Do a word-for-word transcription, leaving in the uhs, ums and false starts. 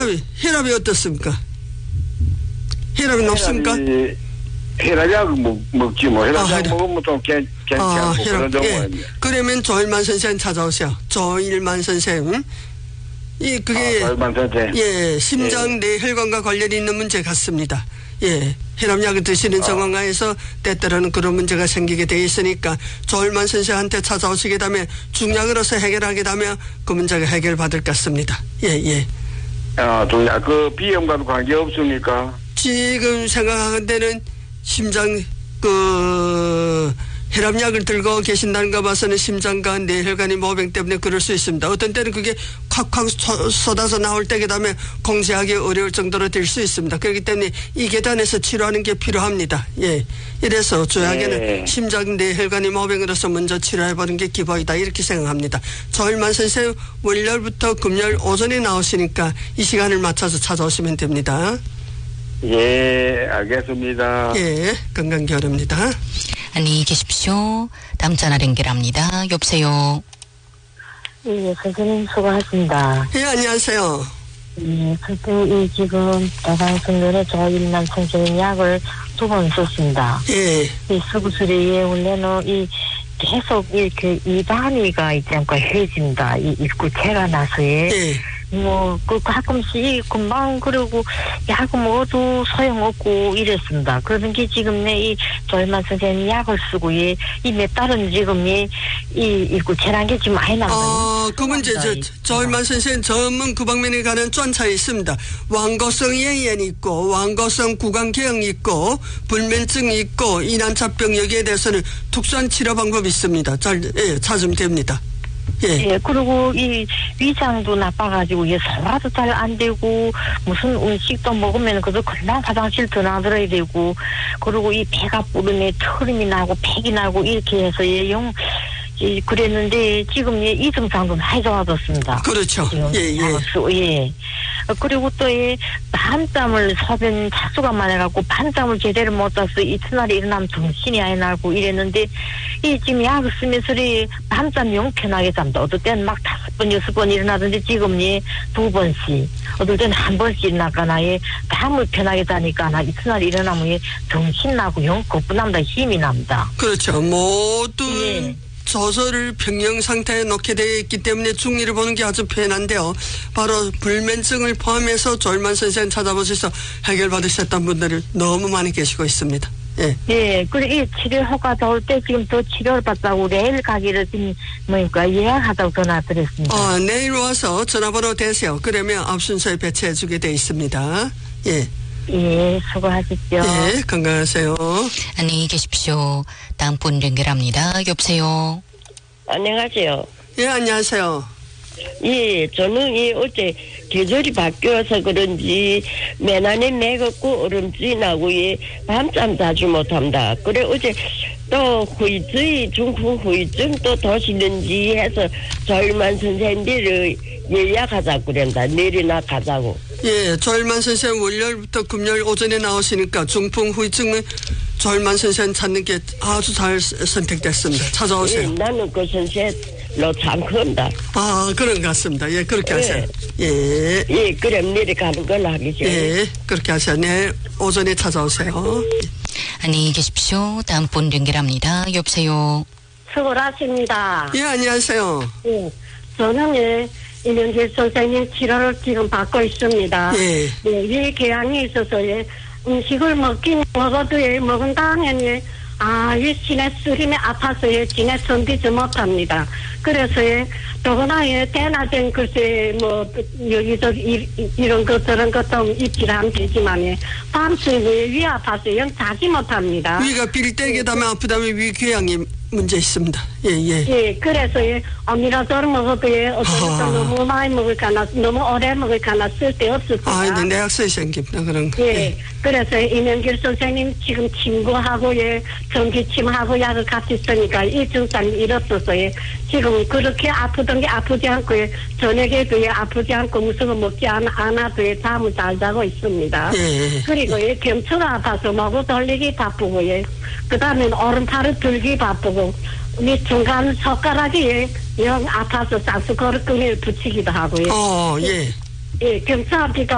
혈압이 어떻습니까? 혈압이 높습니까? 혈압약 먹, 먹지 뭐. 혈압약 아, 혈압. 먹으면 좀 괜, 괜찮고 아, 그런 혈압. 예. 정도는. 그러면 조일만 선생 찾아오세요. 조일만 선생. 이 그게 아, 조일만 선생. 예, 심장 내혈관과 관련이 있는 문제 같습니다. 예, 혈압약을 드시는 아. 정황하에서 때때로는 그런 문제가 생기게 돼 있으니까 조일만 선생한테 찾아오시게 되면 중약으로서 해결하게 되면 그 문제가 해결받을 것 같습니다. 예, 예. 아, 중약 그 비염과도 관계 없습니까? 지금 생각하는 데는 심장 그 혈압약을 들고 계신다는 거 봐서는 심장과 뇌혈관이 모병 때문에 그럴 수 있습니다. 어떤 때는 그게 콱콱 쏟아서 나올 때 그다음에 공제하기 어려울 정도로 될 수 있습니다. 그렇기 때문에 이 계단에서 치료하는 게 필요합니다. 예, 이래서 조약에는 네. 심장 뇌혈관이 모병으로서 먼저 치료해보는 게 기본이다 이렇게 생각합니다. 조일만 선생 월요일부터 금요일 오전에 나오시니까 이 시간을 맞춰서 찾아오시면 됩니다. 예, 알겠습니다. 예, 건강 기원합니다. 안녕히 계십시오. 다음 전화 연결합니다. 여보세요. 예, 선생님 수고하십니다. 예, 안녕하세요. 예, 선생님 지금 대상승면에 조일만 선생님 약을 두 번 썼습니다. 예, 이 수구술이 원래는 이 계속 이렇게 이 단위가 있지 않고 해집니다. 이 입구체가 나서 예. 예. 뭐, 그, 가끔씩 금방, 그러고, 약 먹어도 소용없고 이랬습니다. 그런 게 지금 내 이 조일만 선생님 약을 쓰고, 예, 이 몇 달은 지금, 예, 이, 있고, 재난 게 지금 많이 나거든요. 어, 그 문제, 저, 조일만 선생 전문 그 방면에 가는 쫀차에 있습니다. 완고성 예연이 있고, 완고성 구강계형이 있고, 불면증이 있고, 이난차병 여기에 대해서는 특수한 치료 방법이 있습니다. 잘, 예, 찾으면 됩니다. 예. 예, 그리고 이 위장도 나빠가지고, 예, 소화도 잘 안 되고, 무슨 음식도 먹으면 그저 금방 화장실 드나들어야 되고, 그리고 이 배가 부르면 털음이 나고, 팩이 나고, 이렇게 해서, 예, 영, 예, 그랬는데, 지금, 예, 이 증상도 많이 좋아졌습니다. 그렇죠. 예, 예. 예. 그리고 또, 예, 밤잠을 소변 차수가 많아갖고, 밤잠을 제대로 못 자서 이튿날에 일어나면 정신이 아예 나고 이랬는데, 이 지금 약을 쓰면서 이 밤잠 영 편하게 잠다. 어떨 때는 막 다섯 번, 여섯 번 일어나던데, 지금, 예, 두 번씩. 어떨 때는 한 번씩 일어나거나, 예, 밤을 편하게 자니까, 나 이튿날 일어나면, 예, 정신 나고 영 거뿐합니다. 힘이 납니다. 그렇죠. 모든 예. 저소를 병영 상태에 놓게 되어 있기 때문에 중리를 보는 게 아주 편한데요. 바로 불면증을 포함해서 조일만 선생 찾아보셔서 해결받으셨던 분들이 너무 많이 계시고 있습니다. 예. 예, 그리고 이 치료 효과 좋을 때 지금 더 치료를 받자고 내일 가기를 지금 뭐니까 예약하다고 전화 드렸습니다. 어, 내일 와서 전화번호 대세요. 그러면 앞 순서에 배치해 주게 돼 있습니다. 예. 예, 수고하십시오. 예, 건강하세요. 안녕히 계십시오. 다음 분 연결합니다. 여보세요. 안녕하세요. 예, 안녕하세요. 예, 저는 이 어제 계절이 바뀌어서 그런지 매난에 매겁고 얼음증이 나고 예, 밤잠 자주 못합니다. 그래 어제 또 후유증, 중풍 후유증 또 도시는지 해서 조일만 선생님들을 예약하자고 그런다. 내일이나 가자고. 예, 조일만 선생 월요일부터 금요일 오전에 나오시니까 중풍 후유증은 조일만 선생 찾는 게 아주 잘 선택됐습니다. 찾아오세요. 예, 나는 그 선생로 참 큰다. 아, 그런 것 같습니다. 예, 그렇게 예. 하세요. 예. 예, 그럼 내일 가는 걸로 하겠죠. 예, 그렇게 하세요. 내일 오전에 찾아오세요. 안녕히 계십시오. 다음 분 연결합니다. 여보세요. 수고하십니다. 예, 안녕하세요. 예, 저는 예, 이명길 선생님 치료를 지금 받고 있습니다. 예. 예, 위 궤양이 있어서 예, 음식을 먹긴 먹어도 예, 먹은 다음에는 예, 아, 이 진에 쓰림에 아파서 예, 진에 견디지 못합니다. 그래서 예, 더구나 예, 대낮엔 글쎄 뭐 여기서 이, 이런 것 저런 것 좀 입질하면 되지만 예, 밤새 위 아파서 영 자지 못합니다. 위가 비릴 때 게다면 아프다면 위 궤양이 문제 있습니다. 예, 예. 예, 그래서 예, 오미라도를 먹어도 예, 어쩌면 아. 너무 많이 먹을까나 너무 오래 먹을까나 쓸데없습니다. 아, 이제 내약성이 생깁니다. 그런 거. 예, 그래서 이명길 선생님 지금 친구하고 예, 전기침하고 약을 같이 쓰니까 이 증상이 이렇어서 예, 지금 그렇게 아프던 게 아프지 않고 예, 저녁에도 예, 아프지 않고 무슨 거 먹지 않, 않아도 예, 잠을 잘 자고 있습니다. 예. 그리고 예, 경추가 아파서 먹어 돌리기 바쁘고 예, 그 다음에 오른팔을 들기 바쁘고 이 중간 손가락이 예, 영 아파서 싹수 거르끈을 붙이기도 하고요. 어, 예. 예, 경추 아프니까